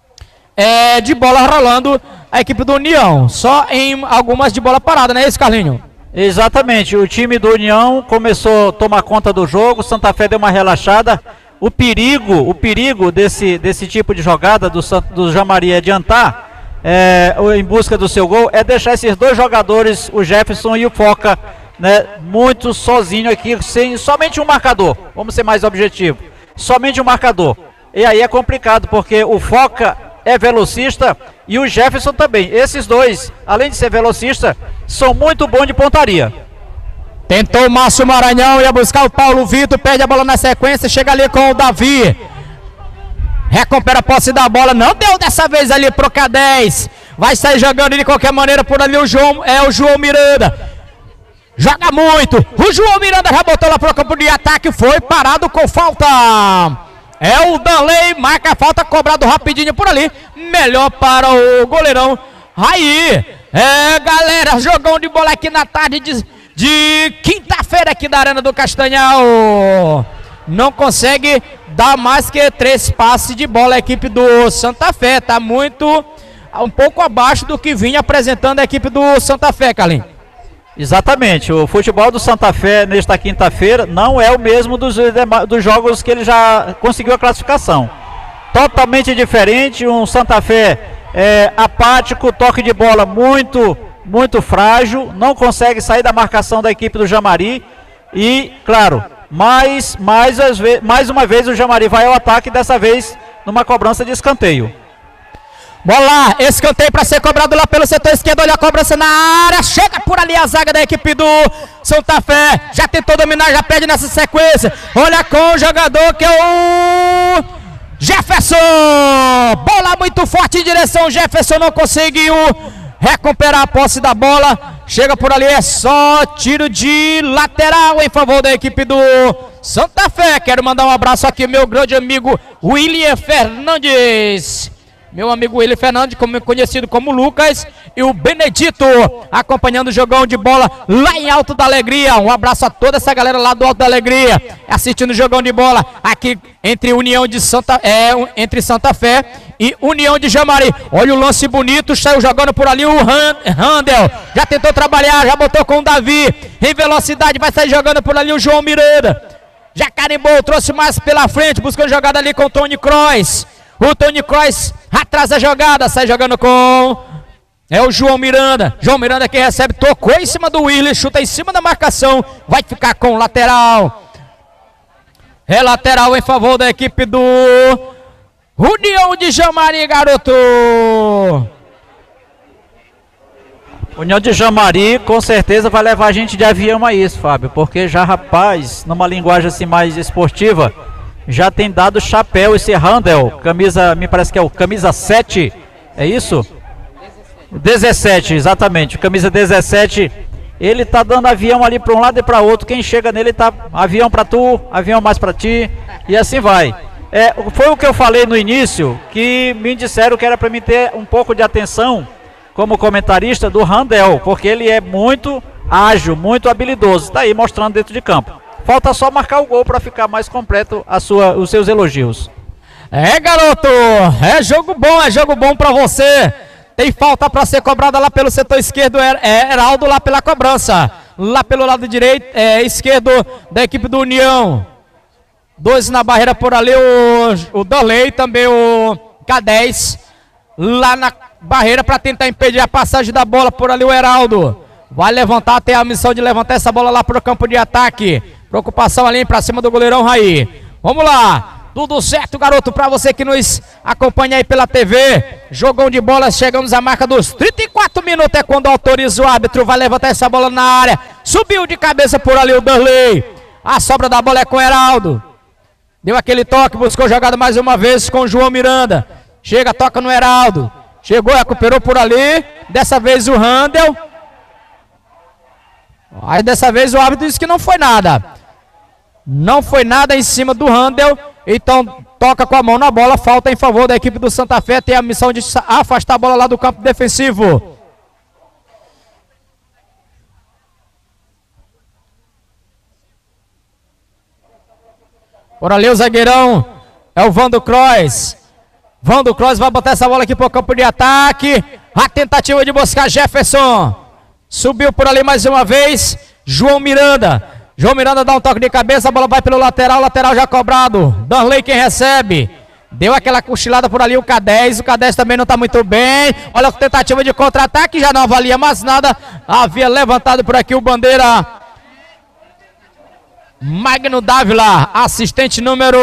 É, de bola rolando a equipe do União, só em algumas de bola parada, não é isso, Carlinho? Exatamente, o time do União começou a tomar conta do jogo, Santa Fé deu uma relaxada, o perigo, o perigo desse, desse tipo de jogada do, do Jamari adiantar, é, em busca do seu gol, é deixar esses dois jogadores, o Jefferson e o Foca, né, muito sozinho aqui, sem somente um marcador, vamos ser mais objetivo, somente um marcador, e aí é complicado, porque o Foca é velocista e o Jefferson também. Esses dois, além de ser velocista, são muito bons de pontaria. Tentou o Márcio Maranhão, ia buscar o Paulo Vitor, perde a bola na sequência, chega ali com o Davi. Recupera a posse da bola, não deu dessa vez ali pro K dez. Vai sair jogando de qualquer maneira por ali o João, é o João Miranda. Joga muito, o João Miranda já botou lá pro campo de ataque, foi parado com falta. É o Danley, marca a falta, cobrado rapidinho por ali. Melhor para o goleirão Raí. É, galera, jogão de bola aqui na tarde de, de quinta-feira aqui da Arena do Castanhal. Não consegue dar mais que três passes de bola a equipe do Santa Fé. Tá muito, um pouco abaixo do que vinha apresentando a equipe do Santa Fé, Carlinhos. Exatamente, o futebol do Santa Fé nesta quinta-feira não é o mesmo dos, dos jogos que ele já conseguiu a classificação. Totalmente diferente, um Santa Fé é, apático, toque de bola muito, muito frágil, não consegue sair da marcação da equipe do Jamari e, claro, mais, mais, mais uma vez o Jamari vai ao ataque, dessa vez numa cobrança de escanteio. Bola, escanteio para ser cobrado lá pelo setor esquerdo, olha a cobrança na área, chega por ali a zaga da equipe do Santa Fé, já tentou dominar, já perde nessa sequência, olha com o jogador que é o Jefferson, bola muito forte em direção, Jefferson não conseguiu recuperar a posse da bola, chega por ali, é só tiro de lateral em favor da equipe do Santa Fé. Quero mandar um abraço aqui meu grande amigo William Fernandes. Meu amigo William Fernandes, como, conhecido como Lucas, e o Benedito, acompanhando o jogão de bola lá em Alto da Alegria. Um abraço a toda essa galera lá do Alto da Alegria, assistindo o jogão de bola aqui entre União de Santa, é, entre Santa Fé e União de Jamari. Olha o lance bonito, saiu jogando por ali o Randel, já tentou trabalhar, já botou com o Davi, em velocidade, vai sair jogando por ali o João Miranda. Já carimbou, trouxe mais pela frente, buscando jogada ali com o Tony Kroos. O Tony Kroos atrás da jogada, sai jogando com... É o João Miranda. João Miranda que recebe, tocou em cima do Willis, chuta em cima da marcação. Vai ficar com o lateral. É lateral em favor da equipe do União de Jamari, garoto. União de Jamari com certeza vai levar a gente de avião a isso, Fábio. Porque já, rapaz, numa linguagem assim mais esportiva... Já tem dado chapéu esse Randel, camisa, me parece que é o camisa sete, é isso? dezessete, exatamente, camisa dezessete, ele tá dando avião ali para um lado e para outro, quem chega nele tá avião para tu, avião mais para ti, e assim vai. É, foi o que eu falei no início, que me disseram que era para mim ter um pouco de atenção, como comentarista, do Randel, porque ele é muito ágil, muito habilidoso, tá aí mostrando dentro de campo. Falta só marcar o gol para ficar mais completo a sua, os seus elogios. É, garoto, é jogo bom, é jogo bom para você. Tem falta para ser cobrada lá pelo setor esquerdo, é Heraldo lá pela cobrança. Lá pelo lado direito, é, esquerdo da equipe do União. Dois na barreira por ali, o, o Danley, também o K dez. Lá na barreira para tentar impedir a passagem da bola por ali o Heraldo. Vai levantar, tem a missão de levantar essa bola lá para o campo de ataque. Preocupação ali para cima do goleirão Raí. Vamos lá, tudo certo, garoto, para você que nos acompanha aí pela T V. Jogão de bola, chegamos à marca dos trinta e quatro minutos, é quando autoriza o árbitro. Vai levantar essa bola na área. Subiu de cabeça por ali o Danley. A sobra da bola é com o Heraldo. Deu aquele toque, buscou jogada mais uma vez com o João Miranda. Chega, toca no Heraldo. Chegou, recuperou por ali. Dessa vez o Randel. Aí dessa vez o árbitro disse que não foi nada. Não foi nada em cima do Randel. Então toca com a mão na bola. Falta em favor da equipe do Santa Fé. Tem a missão de afastar a bola lá do campo defensivo. Por ali o zagueirão é o Vando Croix. Vando Croix vai botar essa bola aqui para o campo de ataque. A tentativa de buscar Jefferson. Subiu por ali mais uma vez João Miranda. João Miranda dá um toque de cabeça. A bola vai pelo lateral. Lateral já cobrado. Danley quem recebe. Deu aquela cochilada por ali o K dez. O K dez também não está muito bem. Olha a tentativa de contra-ataque. Já não avalia mais nada. Havia levantado por aqui o bandeira Magno Dávila, assistente número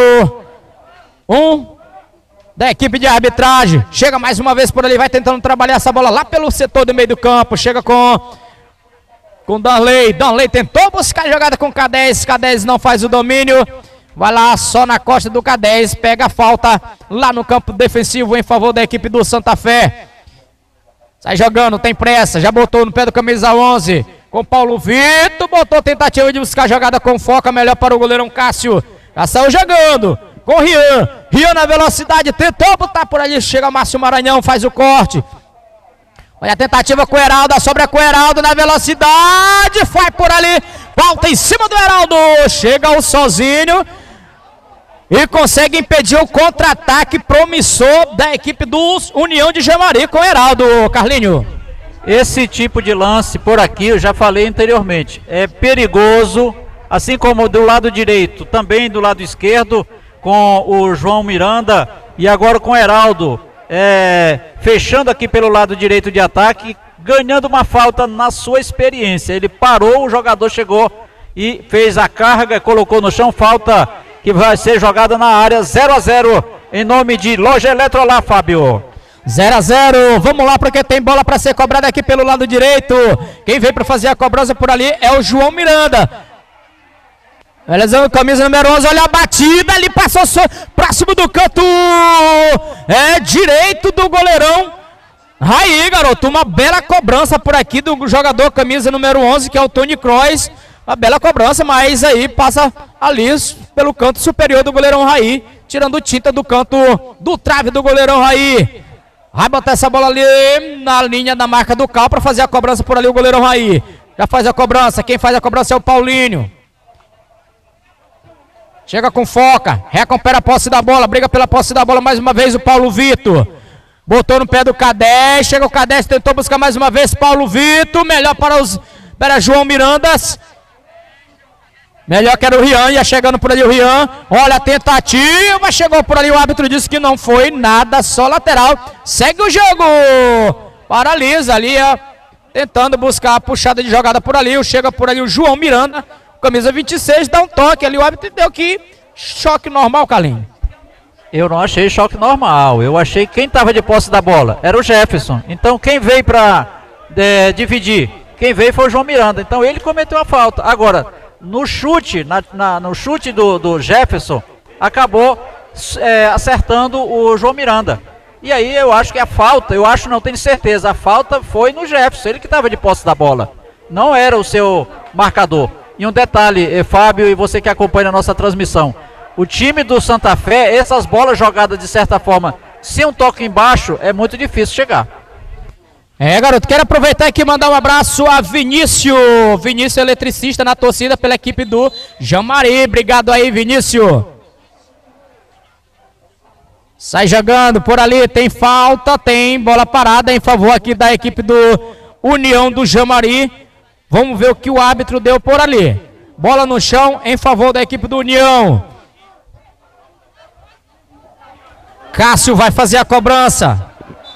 um da equipe de arbitragem. Chega mais uma vez por ali, vai tentando trabalhar essa bola lá pelo setor do meio do campo. Chega com com Danley. Danley tentou buscar a jogada com o K dez. K dez não faz o domínio. Vai lá só na costa do K dez. Pega a falta lá no campo defensivo em favor da equipe do Santa Fé. Sai jogando, tem pressa. Já botou no pé do camisa onze. Com Paulo Vitor, botou tentativa de buscar a jogada com foca, melhor para o goleirão Cássio. Já saiu jogando com Rian. Rian na velocidade, tentou botar por ali. Chega Márcio Maranhão, faz o corte. Olha a tentativa com o Heraldo, a sobra com o Heraldo na velocidade. Vai por ali, falta em cima do Heraldo. Chega o sozinho e consegue impedir o contra-ataque promissor da equipe do União de Jamari com o Heraldo, Carlinho. Esse tipo de lance por aqui, eu já falei anteriormente, é perigoso, assim como do lado direito, também do lado esquerdo, com o João Miranda e agora com o Heraldo, é, fechando aqui pelo lado direito de ataque, ganhando uma falta na sua experiência. Ele parou, o jogador chegou e fez a carga, colocou no chão, falta que vai ser jogada na área. Zero a zero em nome de Loja Eletrolá, Fábio. zero a zero, vamos lá porque tem bola para ser cobrada aqui pelo lado direito. Quem veio para fazer a cobrança por ali é o João Miranda. Beleza, camisa número onze, olha a batida ali, passou so, próximo do canto é direito do goleirão. Aí, garoto, uma bela cobrança por aqui do jogador camisa número onze, que é o Tony Croix. Uma bela cobrança, mas aí passa ali pelo canto superior do goleirão Raí, tirando tinta do canto do trave do goleirão Raí. Vai botar essa bola ali na linha da marca do Cal para fazer a cobrança por ali o goleirão Raí. Já faz a cobrança, quem faz a cobrança é o Paulinho. Chega com foca, recupera a posse da bola, briga pela posse da bola mais uma vez o Paulo Vitor. Botou no pé do K dez, chega o K dez, tentou buscar mais uma vez Paulo Vitor, melhor para os para João Mirandas. Melhor que era o Rian, ia chegando por ali o Rian. Olha a tentativa, chegou por ali, o árbitro disse que não foi nada, só lateral. Segue o jogo, paralisa ali, ó, tentando buscar a puxada de jogada por ali. Chega por ali o João Miranda, camisa vinte e seis, dá um toque ali, o árbitro deu que choque normal, Carlinhos. Eu não achei choque normal, eu achei que quem estava de posse da bola era o Jefferson. Então quem veio para é, dividir, quem veio foi o João Miranda, então ele cometeu a falta. Agora, no chute, na, na, no chute do, do Jefferson, acabou é, acertando o João Miranda. E aí eu acho que a falta, eu acho, não tenho certeza, a falta foi no Jefferson, ele que estava de posse da bola, não era o seu marcador. E um detalhe, Fábio, e você que acompanha a nossa transmissão, o time do Santa Fé, essas bolas jogadas de certa forma, se um toque embaixo, é muito difícil chegar. É, garoto, quero aproveitar aqui e mandar um abraço a Vinícius, Vinícius eletricista na torcida pela equipe do Jamari, obrigado aí, Vinícius. Sai jogando por ali, tem falta, tem bola parada em favor aqui da equipe do União do Jamari. Vamos ver o que o árbitro deu por ali. Bola no chão em favor da equipe do União. Cássio vai fazer a cobrança.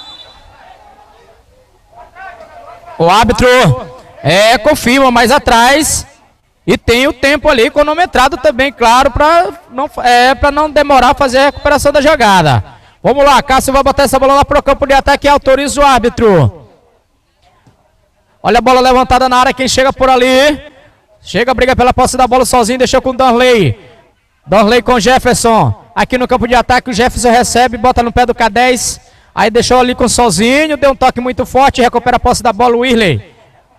O árbitro é, confirma mais atrás. E tem o tempo ali cronometrado também, claro, para não, é, para não demorar a fazer a recuperação da jogada. Vamos lá, Cássio vai botar essa bola lá para o campo de ataque e autoriza o árbitro. Olha a bola levantada na área, quem chega por ali. Chega, briga pela posse da bola sozinho, deixou com o Danley. Dorley com Jefferson. Aqui no campo de ataque o Jefferson recebe, bota no pé do K dez. Aí deixou ali com o Sozinho, deu um toque muito forte, recupera a posse da bola o Wirley.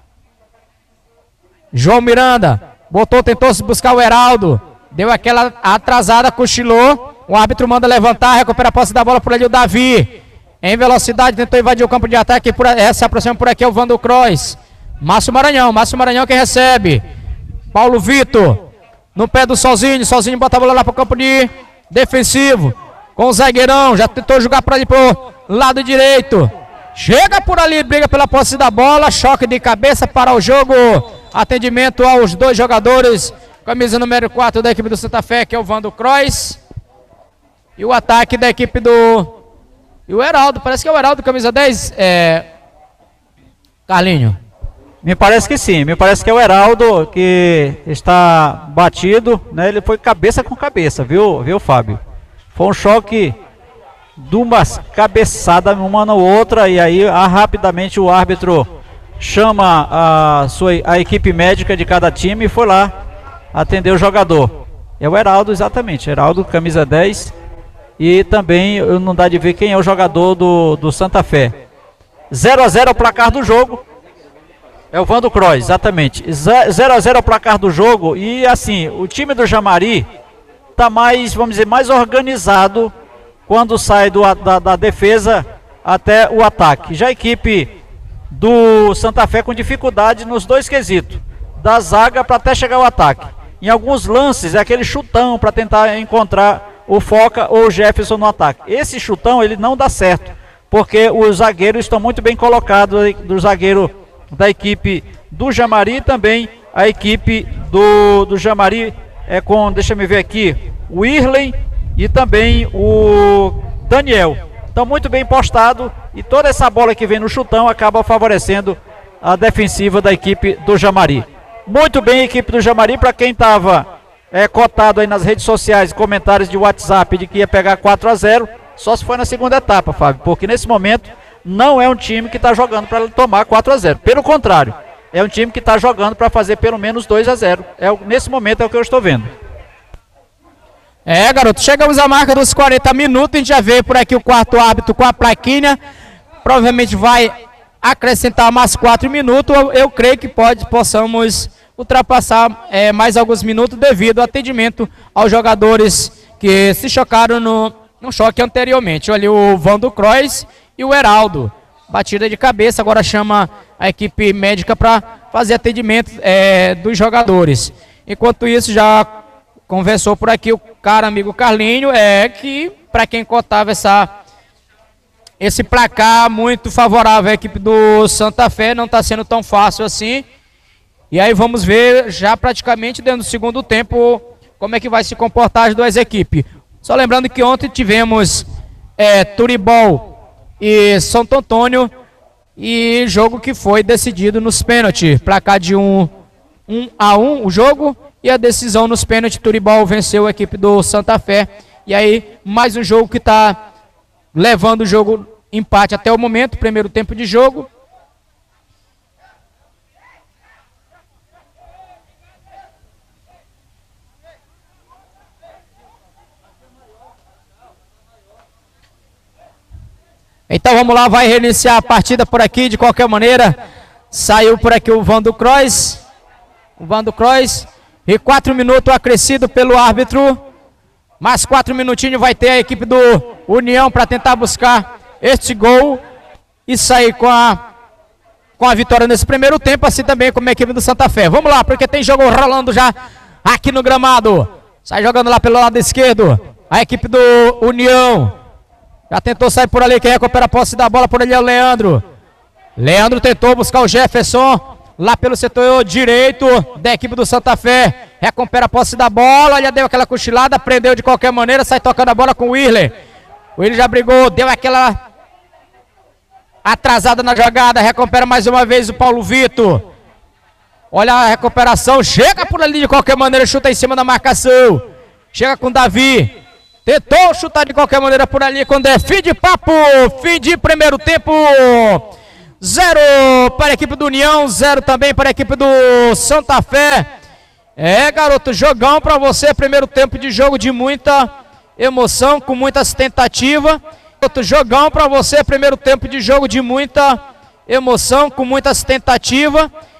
João Miranda, botou, tentou se buscar o Heraldo. Deu aquela atrasada, cochilou. O árbitro manda levantar, recupera a posse da bola por ali o Davi. Em velocidade, tentou invadir o campo de ataque. Por, é, se aproxima por aqui é o Vando Croix. Márcio Maranhão, Márcio Maranhão quem recebe. Paulo Vitor, no pé do Sozinho. Sozinho bota a bola lá para o campo de defensivo. Com o zagueirão, já tentou jogar para ali pro lado direito. Chega por ali, briga pela posse da bola. Choque de cabeça para o jogo. Atendimento aos dois jogadores. Camisa número quatro da equipe do Santa Fé, que é o Vando Croix. E o ataque da equipe do... E o Heraldo, parece que é o Heraldo, camisa dez. É... Carlinho. Me parece que sim, me parece que é o Heraldo que está batido, né? Ele foi cabeça com cabeça, viu, viu, Fábio? Foi um choque de umas cabeçadas uma na outra, e aí ah, rapidamente o árbitro chama a, sua, a equipe médica de cada time e foi lá atender o jogador. É o Heraldo, exatamente, Heraldo, camisa dez, e também não dá de ver quem é o jogador do, do Santa Fé. zero a zero o placar do jogo. É o Vando Croix, exatamente. zero a zero o placar do jogo. E assim, o time do Jamari está mais, vamos dizer, mais organizado quando sai do, da, da defesa até o ataque. Já a equipe do Santa Fé com dificuldade nos dois quesitos, da zaga para até chegar ao ataque. Em alguns lances é aquele chutão para tentar encontrar o Foca ou o Jefferson no ataque. Esse chutão ele não dá certo, porque os zagueiros estão muito bem colocados, do zagueiro da equipe do Jamari e também a equipe do, do Jamari é com, deixa eu ver aqui, o Wirley e também o Daniel. Então muito bem postado, e toda essa bola que vem no chutão acaba favorecendo a defensiva da equipe do Jamari. Muito bem a equipe do Jamari. Para quem estava é, cotado aí nas redes sociais, comentários de WhatsApp de que ia pegar quatro a zero, só se foi na segunda etapa, Fábio, porque nesse momento não é um time que está jogando para tomar quatro a zero. Pelo contrário, é um time que está jogando para fazer pelo menos dois a zero. É, nesse momento é o que eu estou vendo. É, garoto, chegamos à marca dos quarenta minutos. A gente já vê por aqui o quarto árbitro com a plaquinha. Provavelmente vai acrescentar mais quatro minutos. Eu, eu creio que pode, possamos ultrapassar é, mais alguns minutos devido ao atendimento aos jogadores que se chocaram no, no choque anteriormente. Olha o Vando Croix e o Heraldo. Batida de cabeça, agora chama a equipe médica para fazer atendimento é, dos jogadores. Enquanto isso, já conversou por aqui o cara amigo Carlinho, é que para quem cotava essa, esse placar muito favorável à equipe do Santa Fé, não está sendo tão fácil assim. E aí vamos ver já praticamente dentro do segundo tempo como é que vai se comportar as duas equipes. Só lembrando que ontem tivemos é, Turibol e Santo Antônio, e jogo que foi decidido nos pênaltis, placar de um a um o jogo, e a decisão nos pênaltis. Turibol venceu a equipe do Santa Fé, e aí mais um jogo que está levando o jogo empate até o momento, primeiro tempo de jogo. Então vamos lá, vai reiniciar a partida por aqui de qualquer maneira. Saiu por aqui o Vando Croix. O Vando Croix. E quatro minutos acrescido pelo árbitro. Mais quatro minutinhos vai ter a equipe do União para tentar buscar este gol e sair com a, com a vitória nesse primeiro tempo, assim também como a equipe do Santa Fé. Vamos lá, porque tem jogo rolando já aqui no gramado. Sai jogando lá pelo lado esquerdo a equipe do União. Já tentou sair por ali, quem recupera a posse da bola por ali é o Leandro. Leandro tentou buscar o Jefferson lá pelo setor direito da equipe do Santa Fé. Recupera a posse da bola, já deu aquela cochilada, prendeu de qualquer maneira, sai tocando a bola com o Wirley. O Wirley já brigou, deu aquela atrasada na jogada, recupera mais uma vez o Paulo Vitor. Olha a recuperação, chega por ali de qualquer maneira, chuta em cima da marcação. Chega com o Davi. Tentou chutar de qualquer maneira por ali, quando é fim de papo, fim de primeiro tempo. Zero para a equipe do União, zero também para a equipe do Santa Fé. É, garoto, jogão pra você, primeiro tempo de jogo de muita emoção, com muitas tentativas. Garoto, jogão pra você, primeiro tempo de jogo de muita emoção, com muitas tentativas.